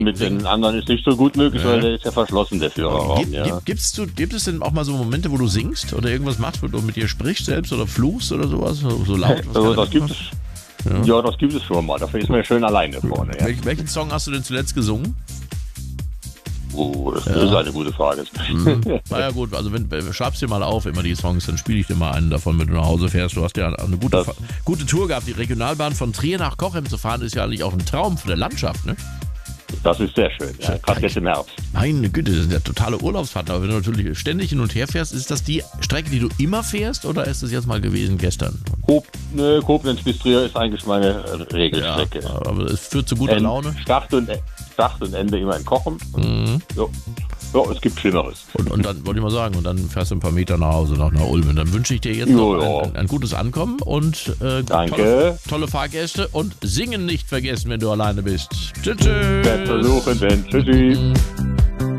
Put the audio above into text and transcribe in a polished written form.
Mit den anderen ist nicht so gut möglich, weil der ist ja verschlossen, der Führerraum. Gibt es denn auch mal so Momente, wo du singst oder irgendwas machst, wo du mit dir sprichst selbst oder fluchst oder sowas? So laut? Also das gibt es. Ja, das gibt es schon mal. Dafür ist man ja schön alleine vorne. Ja. Welchen Song hast du denn zuletzt gesungen? Oh, das ist eine gute Frage. Na ja gut, also schreibst dir mal auf, immer die Songs, dann spiele ich dir mal einen davon, wenn du nach Hause fährst. Du hast ja eine gute Tour gehabt. Die Regionalbahn von Trier nach Cochem zu fahren, ist ja eigentlich auch ein Traum für der Landschaft, ne? Das ist sehr schön, ja, gerade jetzt im Herbst. Meine Güte, das sind ja totale Urlaubspartner. Aber wenn du natürlich ständig hin und her fährst, ist das die Strecke, die du immer fährst oder ist das jetzt mal gewesen gestern? Koblenz bis Trier ist eigentlich meine Regelstrecke. Ja, aber es führt zu guter Laune. Start und Ende immer in Cochem. Ja, es gibt Schlimmeres. Und dann wollte ich mal sagen, und dann fährst du ein paar Meter nach Hause, nach Ulm. Und dann wünsche ich dir jetzt noch ein gutes Ankommen und danke. Tolle Fahrgäste und singen nicht vergessen, wenn du alleine bist. Tschüss. Versuchen, denn. Tschüssi.